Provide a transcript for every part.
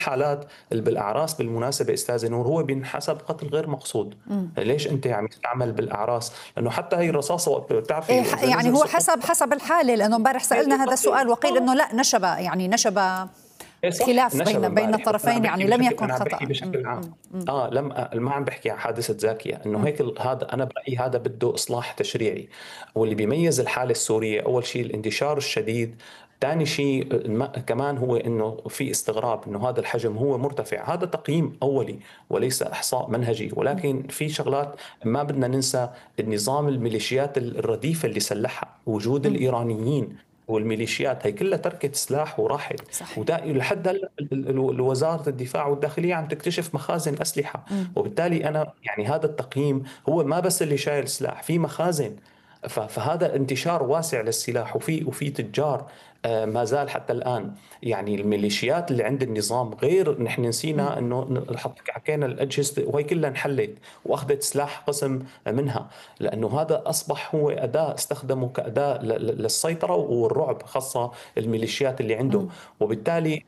حالات بالاعراس بالمناسبه استاذ نور هو بينحسب قتل غير مقصود. ليش انت عم تستعمل بالاعراس؟ لانه حتى هي الرصاصه وقت بتعرفي اذا يعني نزل هو سقط حسب الحاله، لانه امبارح سالنا هذا السؤال وقيل انه لا، نشب ايه صح، خلاف نشب بين امبارح، بس انا عم الطرفين، بحكي يعني لم بشكل، يكن انا عم بحكي خطا. بشكل عام. لم ما عم بحكي عن حادثه زاكيه، انه هيك هذا انا برايي هذا بده اصلاح تشريعي. واللي بيميز الحاله السوريه اول شيء الانتشار الشديد، ثاني شيء كمان هو انه في استغراب انه هذا الحجم هو مرتفع. هذا تقييم اولي وليس احصاء منهجي، ولكن في شغلات ما بدنا ننسى. النظام الميليشيات الرديفه اللي سلحها، وجود الايرانيين والميليشيات هي كلها تركت سلاح وراحت. صحيح. لحد هلا وزاره الدفاع والداخليه عم تكتشف مخازن اسلحه. وبالتالي انا يعني هذا التقييم هو ما بس اللي شايل سلاح، في مخازن. فهذا انتشار واسع للسلاح، وفي تجار ما زال حتى الان. يعني الميليشيات اللي عند النظام غير، نحن نسينا انه حكينا الاجهزه وهي كلها انحلت واخذت سلاح قسم منها، لانه هذا اصبح هو اداه استخدمه كاداه للسيطره والرعب، خاصه الميليشيات اللي عنده. وبالتالي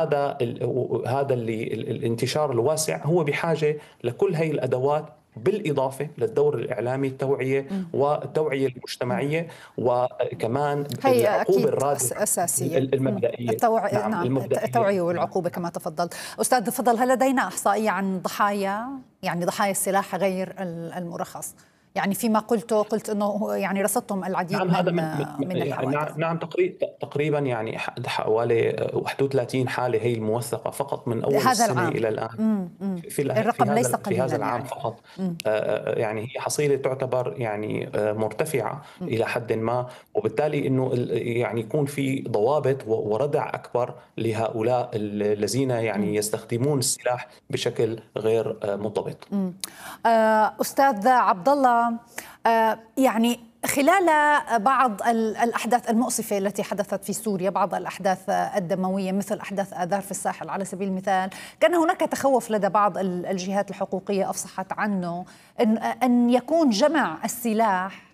هذا اللي الانتشار الواسع هو بحاجه لكل هي الادوات، بالإضافة للدور الإعلامي، التوعية والتوعية المجتمعية، وكمان هي العقوبة أكيد الرادعة أساسية. المبدئية. نعم، نعم، المبدئية. التوعية والعقوبة كما تفضلت. أستاذ فضل، هل لدينا إحصائية عن ضحايا، يعني ضحايا السلاح غير المرخص؟ يعني فيما قلت أنه يعني رصدتم العديد نعم، هذا من الحوادث. نعم تقريبا يعني حوالي 31 حالة هي الموثقة فقط من أول هذا السنة العام. إلى الآن. الرقم ليس في هذا قليلا العام يعني. فقط. يعني هي حصيلة تعتبر يعني مرتفعة إلى حد ما، وبالتالي إنه يعني يكون في ضوابط وردع أكبر لهؤلاء الذين يعني يستخدمون السلاح بشكل غير منضبط. أستاذ عبد الله، يعني خلال بعض الأحداث المؤسفة التي حدثت في سوريا، بعض الأحداث الدموية مثل أحداث آذار في الساحل على سبيل المثال، كان هناك تخوف لدى بعض الجهات الحقوقية أفصحت عنه أن يكون جمع السلاح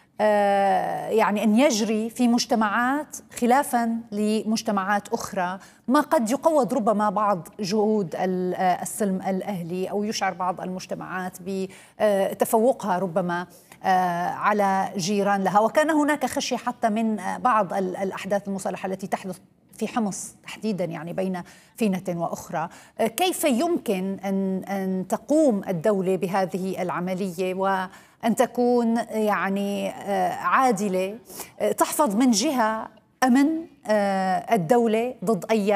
يعني أن يجري في مجتمعات خلافا لمجتمعات أخرى، ما قد يقوض ربما بعض جهود السلم الأهلي، أو يشعر بعض المجتمعات بتفوقها ربما على جيران لها. وكان هناك خشية حتى من بعض الأحداث المصالحة التي تحدث في حمص تحديدا، يعني بين فينة وأخرى. كيف يمكن أن تقوم الدولة بهذه العملية وأن تكون يعني عادلة، تحفظ من جهة أمن الدولة ضد أي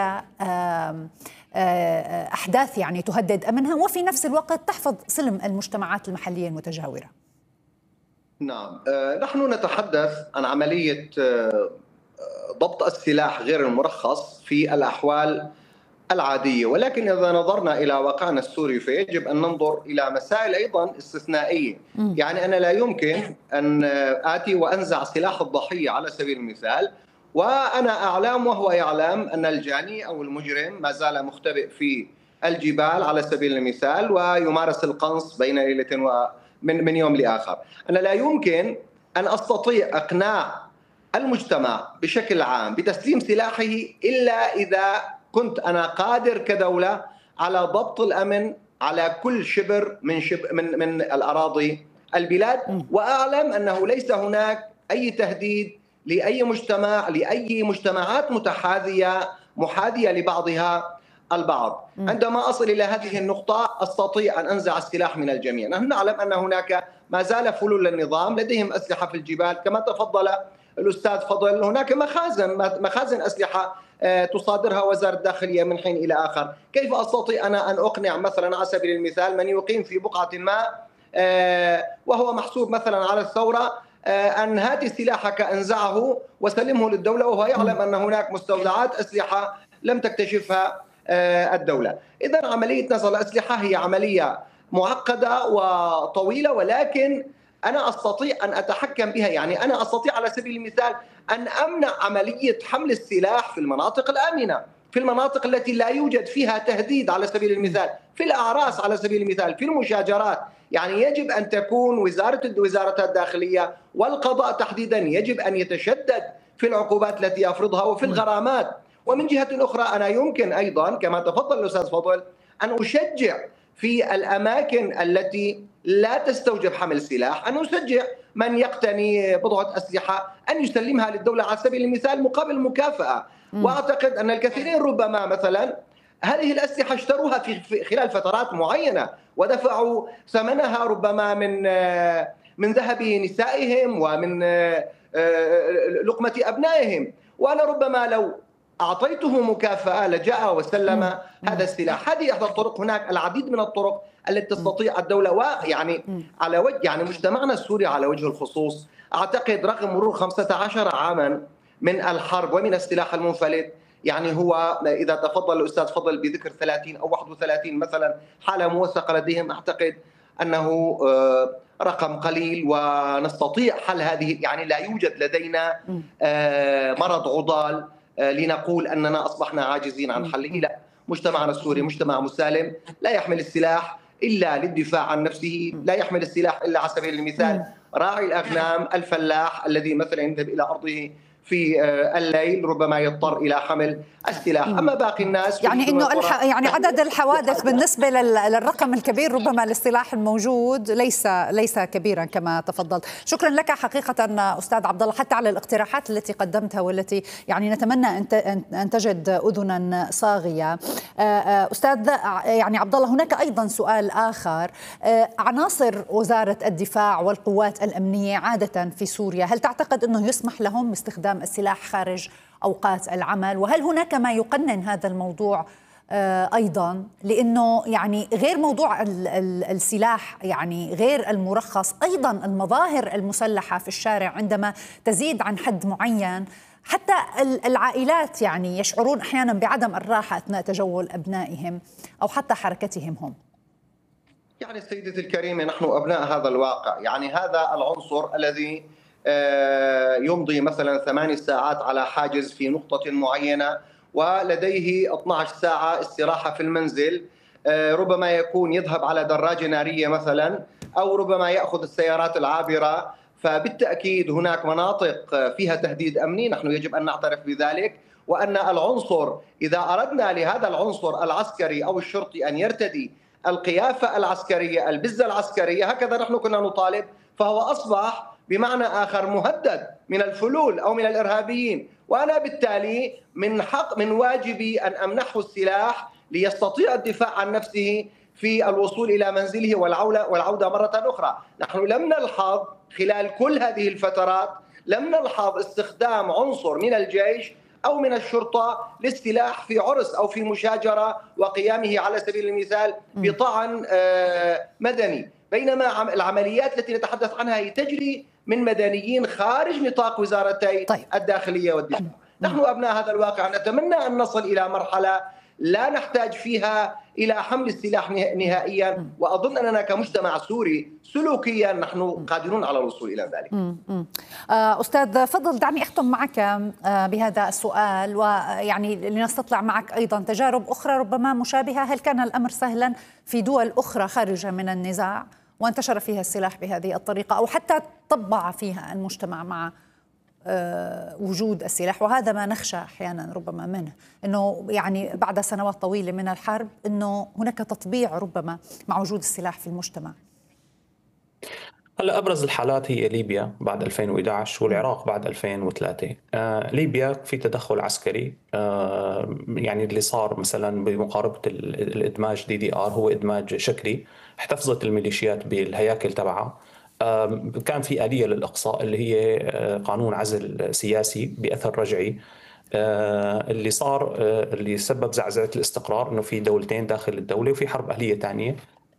أحداث يعني تهدد أمنها، وفي نفس الوقت تحفظ سلم المجتمعات المحلية المتجاورة؟ نعم، نحن نتحدث عن عملية ضبط السلاح غير المرخص في الأحوال العادية، ولكن إذا نظرنا إلى واقعنا السوري فيجب أن ننظر إلى مسائل أيضا استثنائية. يعني أنا لا يمكن أن آتي وأنزع سلاح الضحية على سبيل المثال، وأنا أعلم وهو يعلم أن الجاني أو المجرم ما زال مختبئ في الجبال على سبيل المثال، ويمارس القنص بين ليلة من يوم لآخر. أنا لا يمكن أن أستطيع إقناع المجتمع بشكل عام بتسليم سلاحه إلا إذا كنت أنا قادر كدولة على ضبط الأمن على كل شبر من الأراضي البلاد، وأعلم أنه ليس هناك أي تهديد لأي مجتمعات محاذية لبعضها البعض. عندما أصل إلى هذه النقطة أستطيع أن أنزع السلاح من الجميع. نحن نعلم أن هناك ما زال فلول للنظام لديهم أسلحة في الجبال، كما تفضل الأستاذ فضل. هناك مخازن أسلحة تصادرها وزارة الداخلية من حين إلى آخر. كيف أستطيع أنا أن أقنع مثلا على سبيل المثال من يقيم في بقعة ما وهو محسوب مثلا على الثورة أن هات سلاحك أنزعه وسلمه للدولة، وهو يعلم أن هناك مستودعات أسلحة لم تكتشفها الدولة؟ إذن عملية نزع الأسلحة هي عملية معقدة وطويلة، ولكن أنا أستطيع أن أتحكم بها. يعني أنا أستطيع على سبيل المثال أن أمنع عملية حمل السلاح في المناطق الآمنة، في المناطق التي لا يوجد فيها تهديد، على سبيل المثال في الأعراس، على سبيل المثال في المشاجرات. يعني يجب أن تكون وزارة الداخلية والقضاء تحديدا يجب أن يتشدد في العقوبات التي يفرضها وفي الغرامات ومن جهة أخرى أنا يمكن أيضا كما تفضل الأستاذ فضل أن أشجع في الأماكن التي لا تستوجب حمل سلاح، أن أشجع من يقتني بضعة أسلحة أن يسلمها للدولة على سبيل المثال مقابل مكافأة. وأعتقد أن الكثيرين ربما مثلا هذه الأسلحة اشتروها في خلال فترات معينة ودفعوا ثمنها ربما من ذهب نسائهم ومن لقمة أبنائهم، وأنا ربما لو أعطيته مكافأة لجاء وسلم هذا السلاح. هذه إحدى الطرق. هناك العديد من الطرق التي تستطيع الدولة، ويعني على وجه يعني مجتمعنا السوري على وجه الخصوص أعتقد رغم مرور 15 عاما من الحرب ومن السلاح المنفلت، يعني هو إذا تفضل الأستاذ فضل بذكر 30 أو 31 مثلا حالة موثقة لديهم، أعتقد أنه رقم قليل ونستطيع حل هذه. يعني لا يوجد لدينا مرض عضال لنقول أننا أصبحنا عاجزين عن حله، لا. مجتمعنا السوري مجتمع مسالم لا يحمل السلاح إلا للدفاع عن نفسه، لا يحمل السلاح إلا على سبيل المثال راعي الأغنام الفلاح الذي مثلا يذهب إلى أرضه في الليل ربما يضطر إلى حمل السلاح. أما باقي الناس يعني إنه يعني عدد الحوادث بالنسبة للرقم الكبير ربما للسلاح الموجود ليس كبيرا كما تفضلت. شكرا لك حقيقة أستاذ عبد الله حتى على الاقتراحات التي قدمتها والتي يعني نتمنى أن تجد أذنا صاغية. أستاذ يعني عبد الله، هناك أيضا سؤال آخر. عناصر وزارة الدفاع والقوات الأمنية عادة في سوريا، هل تعتقد أنه يسمح لهم باستخدام السلاح خارج أوقات العمل؟ وهل هناك ما يقنن هذا الموضوع أيضا؟ لأنه يعني غير موضوع السلاح، يعني غير المرخص، أيضا المظاهر المسلحة في الشارع عندما تزيد عن حد معين حتى العائلات يعني يشعرون أحيانا بعدم الراحة أثناء تجول أبنائهم أو حتى حركتهم هم. يعني سيدتي الكريمة نحن أبناء هذا الواقع. يعني هذا العنصر الذي يمضي مثلا 8 ساعات على حاجز في نقطة معينة ولديه 12 ساعة استراحة في المنزل، ربما يكون يذهب على دراجة نارية مثلا أو ربما يأخذ السيارات العابرة، فبالتأكيد هناك مناطق فيها تهديد أمني، نحن يجب أن نعترف بذلك، وأن العنصر إذا أردنا لهذا العنصر العسكري أو الشرطي أن يرتدي القيافة العسكرية البزة العسكرية هكذا نحن كنا نطالب، فهو أصبح بمعنى آخر مهدد من الفلول أو من الإرهابيين، وأنا بالتالي من واجبي أن أمنحه السلاح ليستطيع الدفاع عن نفسه في الوصول إلى منزله والعودة مرة أخرى. نحن لم نلحظ خلال كل هذه الفترات لم نلحظ استخدام عنصر من الجيش أو من الشرطة للسلاح في عرس أو في مشاجرة وقيامه على سبيل المثال بطعن مدني، بينما العمليات التي نتحدث عنها هي تجري من مدنيين خارج نطاق وزارتي الداخلية والدفاع. نحن أبناء هذا الواقع نتمنى أن نصل إلى مرحلة لا نحتاج فيها إلى حمل السلاح نهائيا، وأظن أننا كمجتمع سوري سلوكيا نحن قادرون على الوصول إلى ذلك. أستاذ فضل، دعني أختم معك بهذا السؤال، ويعني لنستطلع معك أيضا تجارب أخرى ربما مشابهة. هل كان الأمر سهلا في دول أخرى خارجة من النزاع وانتشر فيها السلاح بهذه الطريقة، أو حتى طبع فيها المجتمع مع وجود السلاح؟ وهذا ما نخشى أحيانا ربما منه، أنه يعني بعد سنوات طويلة من الحرب أنه هناك تطبيع ربما مع وجود السلاح في المجتمع. هلا أبرز الحالات هي ليبيا بعد 2011 والعراق بعد 2003. ليبيا في تدخل عسكري، يعني اللي صار مثلا بمقاربة الإدماج DDR هو إدماج شكلي، احتفظت الميليشيات بالهياكل تبعها. كان في آلية للإقصاء اللي هي قانون عزل سياسي بأثر رجعي. اللي صار اللي سبب زعزعة الاستقرار إنه في دولتين داخل الدولة وفي حرب أهلية تانية.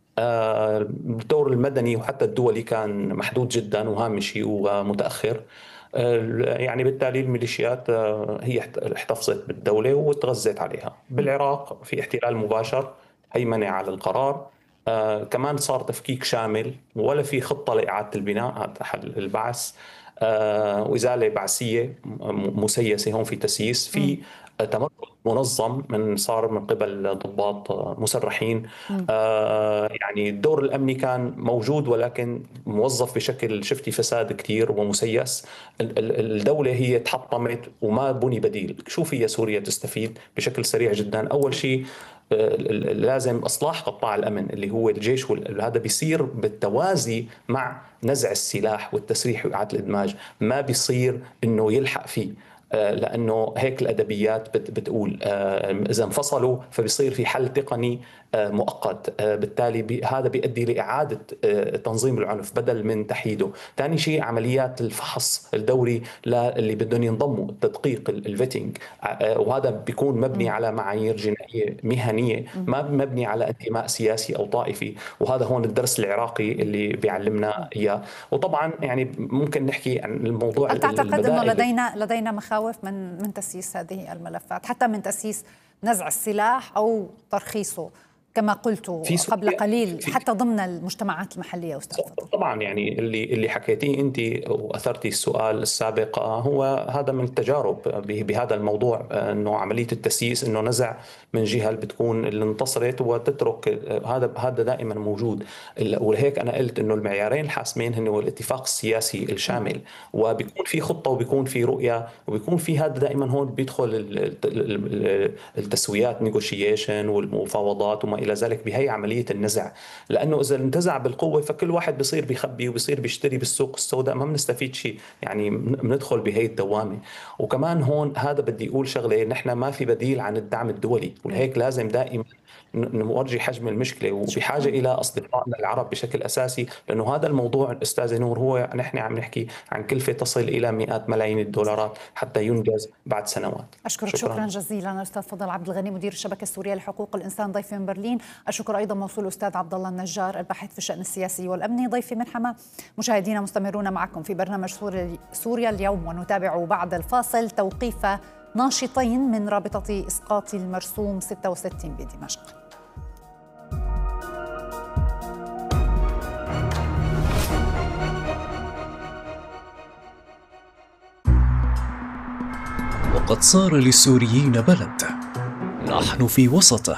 الدور المدني وحتى الدولي كان محدود جدا وهامشي ومتأخر. يعني بالتالي الميليشيات هي احتفظت بالدولة وتغذت عليها. بالعراق في احتلال مباشر، هيمنة على القرار، كمان صار تفكيك شامل ولا في خطة لإعادة البناء البعث، وإزالة بعثية مسيسة، هون في تسييس، في تمرد منظم صار من قبل ضباط مسرحين. يعني الدور الأمني كان موجود ولكن موظف بشكل شفتي فساد كثير ومسيس. الدولة هي تحطمت وما بني بديل. شو في سوريا تستفيد بشكل سريع جدا؟ أول شيء لازم إصلاح قطاع الأمن اللي هو الجيش، هذا بيصير بالتوازي مع نزع السلاح والتسريح وإعادة الإدماج، ما بيصير إنه يلحق فيه. لأنه هيك الأدبيات بتقول إذا انفصلوا فبيصير في حل تقني مؤقت، بالتالي هذا بيؤدي لإعادة تنظيم العنف بدل من تحييده. ثاني شيء عمليات الفحص الدوري اللي بدهم ينضموا، التدقيق الفيتنج، وهذا بيكون مبني على معايير جنائية مهنية، ما مبني على انتماء سياسي أو طائفي، وهذا هون الدرس العراقي اللي بيعلمنا إياه. وطبعا يعني ممكن نحكي عن الموضوع. هل تعتقد أنه لدينا مخاوف من تسييس هذه الملفات، حتى من تسييس نزع السلاح أو ترخيصه كما قلت قبل قليل حتى ضمن المجتمعات المحلية أستاذ فضل؟ طبعا يعني اللي حكيتيه أنت وأثرتي السؤال السابق هو هذا من التجارب بهذا الموضوع، أنه عملية التسييس أنه نزع من جهة اللي بتكون اللي انتصرت وتترك، هذا دائما موجود. ولهيك أنا قلت أنه المعيارين الحاسمين هن الاتفاق السياسي الشامل، وبيكون في خطة وبيكون في رؤية وبيكون في هذا دائما. هون بيدخل التسويات نيغوشيشن والمفاوضات وما إلى ذلك بهي عملية النزع، لأنه إذا انتزع بالقوة فكل واحد بيصير بيخبي وبيصير بيشتري بالسوق السوداء، ما بنستفيد شيء، يعني بندخل بهي الدوامة. وكمان هون هذا بدي أقول شغلة، نحن ما في بديل عن الدعم الدولي، ولهيك لازم دائما نورجي حجم المشكلة وبحاجة إلى أصدقائنا العرب بشكل أساسي، لأنه هذا الموضوع أستاذ نور هو نحن عم نحكي عن كلفة تصل إلى مئات ملايين الدولارات حتى ينجز بعد سنوات. أشكرك شكرا جزيلا أستاذ فضل عبد الغني مدير الشبكة السورية لحقوق الإنسان ضيفي من برلين. الشكر أيضا موصول أستاذ عبد الله النجار الباحث في الشأن السياسي والأمني ضيفي من حما. مشاهدينا مستمرون معكم في برنامج سوريا اليوم، ونتابع بعد الفاصل توقيف ناشطين من رابطة إسقاط المرسوم 66 بدمشق. وقد صار للسوريين بلد نحن في وسطه،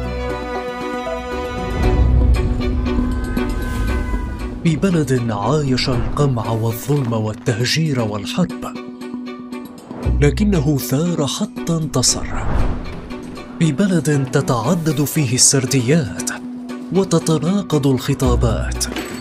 ببلد عايش القمع والظلم والتهجير والحرب، لكنه ثار حتى انتصر، ببلد تتعدد فيه السرديات وتتناقض الخطابات.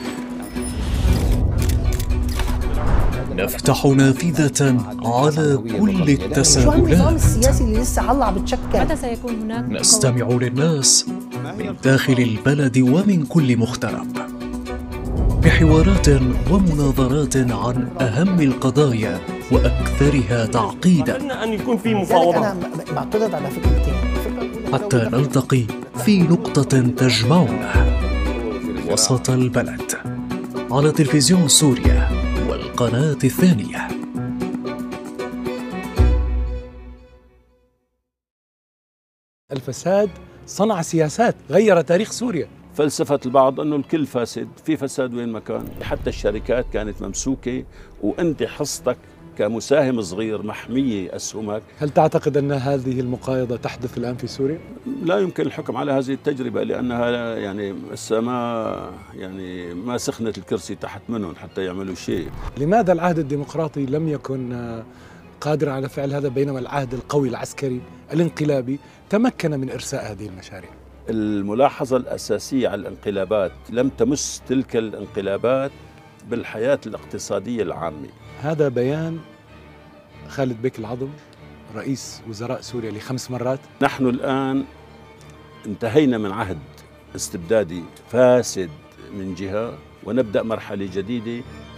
نفتح نافذة على كل التساؤلات. شو النظام السياسي اللي لسه هلا عم بتشكل؟ متى سيكون هناك؟ نستمع للناس من داخل البلد ومن كل مغترب، بحوارات ومناظرات عن أهم القضايا وأكثرها تعقيدا. أتمنى أن يكون في مفاوضات. أنا معترض على فكرتين، حتى نلتقي في نقطة تجمعنا وسط البلد، على تلفزيون سوريا والقناة الثانية. الفساد صنع سياسات غير تاريخ سوريا. فلسفة البعض أنه الكل فاسد، في فساد وين ما كان، حتى الشركات كانت ممسوكة وأنت حصتك كمساهم صغير محمية أسهمك. هل تعتقد أن هذه المقايضة تحدث الآن في سوريا؟ لا يمكن الحكم على هذه التجربة، لأنها يعني ما سخنت الكرسي تحت منهم حتى يعملوا شيء. لماذا العهد الديمقراطي لم يكن قادر على فعل هذا، بينما العهد القوي العسكري الانقلابي تمكن من إرساء هذه المشاريع؟ الملاحظة الأساسية على الانقلابات لم تمس تلك الانقلابات بالحياة الاقتصادية العامة. هذا بيان خالد بيك العظم رئيس وزراء سوريا ل5 مرات. نحن الآن انتهينا من عهد استبدادي فاسد من جهة، ونبدأ مرحلة جديدة